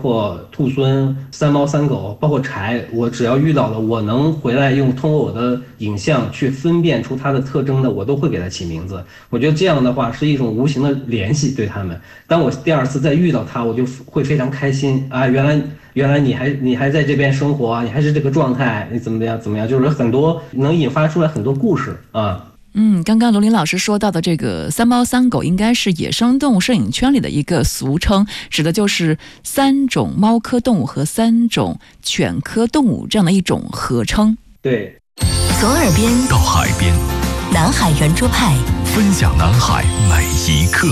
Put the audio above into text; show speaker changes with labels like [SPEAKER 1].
[SPEAKER 1] 括兔狲、三猫、三狗，包括柴，我只要遇到了，我能回来通过我的影像去分辨出它的特征的，我都会给它起名字。我觉得这样的话是一种无形的联系对它们。当我第二次再遇到它，我就会非常开心啊！原来你还在这边生活啊，你还是这个状态，你怎么样，就是很多能引发出来很多故事啊。
[SPEAKER 2] 刚刚罗琳老师说到的这个三猫三狗应该是野生动物摄影圈里的一个俗称，指的就是3种猫科动物和3种犬科动物这样的一种合称。
[SPEAKER 1] 对，
[SPEAKER 3] 从耳边
[SPEAKER 4] 到海边，
[SPEAKER 3] 南海圆桌派
[SPEAKER 4] 分享南海每一刻。